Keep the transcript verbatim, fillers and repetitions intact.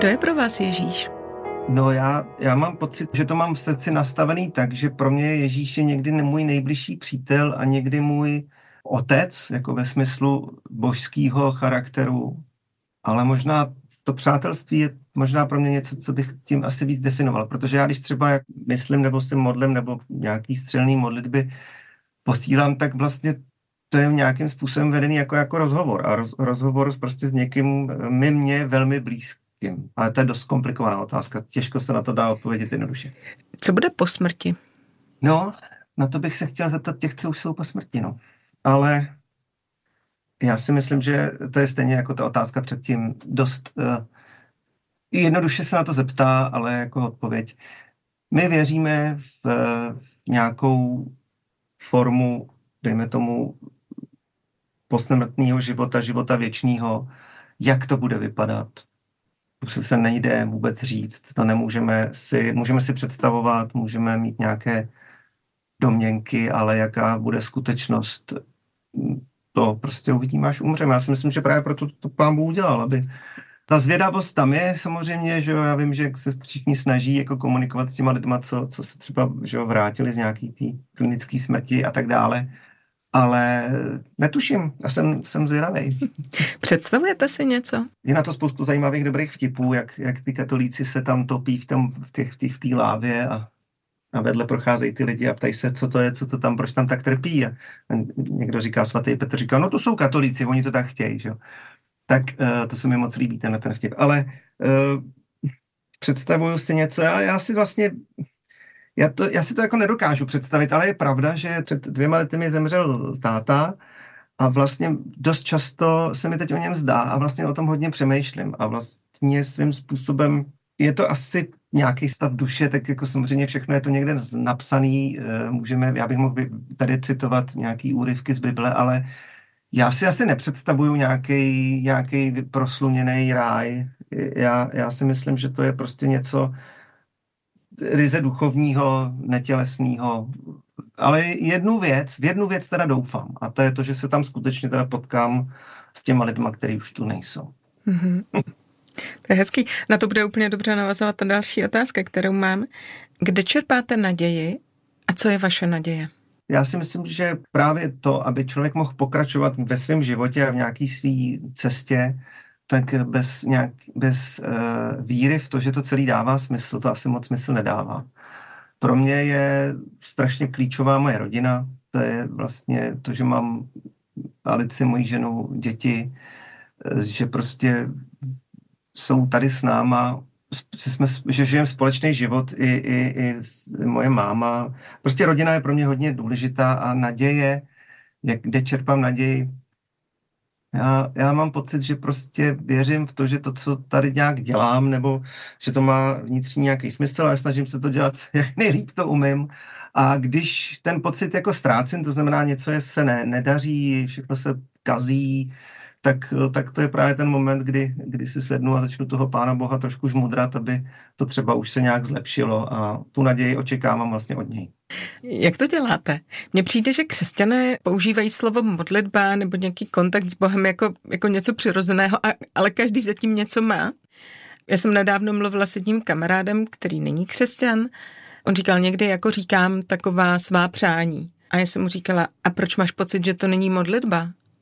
Kdo je pro vás Ježíš? No já, já mám pocit, že to mám v srdci nastavený tak, že pro mě Ježíš je někdy můj nejbližší přítel a někdy můj otec, jako ve smyslu božského charakteru. Ale možná to přátelství je možná pro mě něco, co bych tím asi víc definoval, protože já když třeba jak myslím nebo si modlím nebo nějaký střelný modlitby posílám, tak vlastně to je nějakým způsobem vedený jako, jako rozhovor a roz, rozhovor prostě s někým mi mě velmi blízkým. Ale to je dost komplikovaná otázka, těžko se na to dá odpovědět jednoduše. Co bude po smrti? No, na to bych se chtěl zeptat těch, co už jsou po smrti, no. Ale já si myslím, že to je stejně jako ta otázka předtím dost uh, jednoduše se na to zeptá, ale jako odpověď. My věříme v, v nějakou formu, dejme tomu, posmrtného života, života věčného, jak to bude vypadat. To se nejde vůbec říct, to nemůžeme si, můžeme si představovat, můžeme mít nějaké domněnky, ale jaká bude skutečnost, to prostě uvidíme, až umřeme. Já si myslím, že právě proto to Pán Bůh udělal, aby ta zvědavost tam je samozřejmě, že jo, já vím, že se všichni snaží jako komunikovat s těma lidma, co, co se třeba, že jo, vrátili z nějaký tý klinické smrti a tak dále, ale netuším, já jsem, jsem zvědavej. Představujete si něco? Je na to spoustu zajímavých dobrých vtipů, jak, jak ty katolíci se tam topí v tom, v těch, v těch, v té lávě a, a vedle procházejí ty lidi a ptají se, co to je, co to tam, proč tam tak trpí. A někdo říká, svatý Petr říká, no to jsou katolíci, oni to tak chtějí, že jo. Tak uh, to se mi moc líbí, tenhle ten vtip. Ale uh, představuju si něco a já si vlastně, já, to, já si to jako nedokážu představit, ale je pravda, že před dvěma lety mi zemřel táta a vlastně dost často se mi teď o něm zdá a vlastně o tom hodně přemýšlím a vlastně svým způsobem je to asi nějaký stav duše, tak jako samozřejmě všechno je to někde napsaný, uh, můžeme, já bych mohl tady citovat nějaký úryvky z Bible, ale já si asi nepředstavuju nějaký, nějaký prosluněný ráj. Já, já si myslím, že to je prostě něco ryze duchovního, netělesného. Ale jednu věc, v jednu věc teda doufám. A to je to, že se tam skutečně teda potkám s těma lidma, který už tu nejsou. Mm-hmm. To je hezký. Na to bude úplně dobře navazovat ta další otázka, kterou mám. Kde čerpáte naději a co je vaše naděje? Já si myslím, že právě to, aby člověk mohl pokračovat ve svém životě a v nějaké své cestě, tak bez, nějak, bez uh, víry v to, že to celý dává smysl, to asi moc smysl nedává. Pro mě je strašně klíčová moje rodina, to je vlastně to, že mám Alici, moji ženu, děti, že prostě jsou tady s náma, že, jsme, že žijeme společný život, i, i, i moje máma. Prostě rodina je pro mě hodně důležitá a naděje, jak, kde čerpám naději. Já, já mám pocit, že prostě věřím v to, že to, co tady nějak dělám, nebo že to má vnitřní nějaký smysl, a snažím se to dělat, jak nejlíp to umím. A když ten pocit jako ztrácím, to znamená něco je se ne, nedaří, všechno se kazí, Tak, tak to je právě ten moment, kdy, kdy si sednu a začnu toho Pána Boha trošku žmudrat, aby to třeba už se nějak zlepšilo a tu naději očekávám vlastně od něj. Jak to děláte? Mně přijde, že křesťané používají slovo modlitba nebo nějaký kontakt s Bohem jako, jako něco přirozeného, a, ale každý zatím něco má. Já jsem nedávno mluvila s jedním kamarádem, který není křesťan. On říkal, někdy jako říkám taková svá přání. A já jsem mu říkala, a proč máš pocit, že to není modlitba?